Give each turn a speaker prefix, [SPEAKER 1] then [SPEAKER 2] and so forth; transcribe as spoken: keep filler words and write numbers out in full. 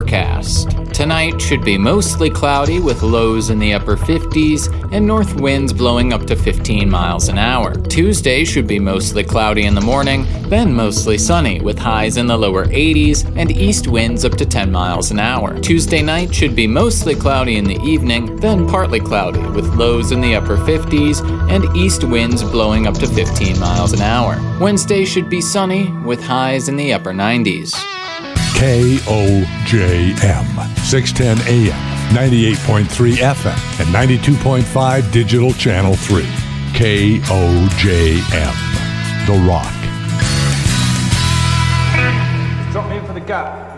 [SPEAKER 1] forecast. Tonight should be mostly cloudy with lows in the upper fifties and north winds blowing up to fifteen miles an hour. Tuesday should be mostly cloudy in the morning, then mostly sunny with highs in the lower eighties and east winds up to ten miles an hour. Tuesday night should be mostly cloudy in the evening, then partly cloudy with lows in the upper fifties and east winds blowing up to fifteen miles an hour. Wednesday should be sunny with highs in the upper nineties.
[SPEAKER 2] K O J M, six ten A M, ninety-eight point three F M, and ninety-two point five Digital Channel three. K O J M, The Rock.
[SPEAKER 3] Drop me in for the gap.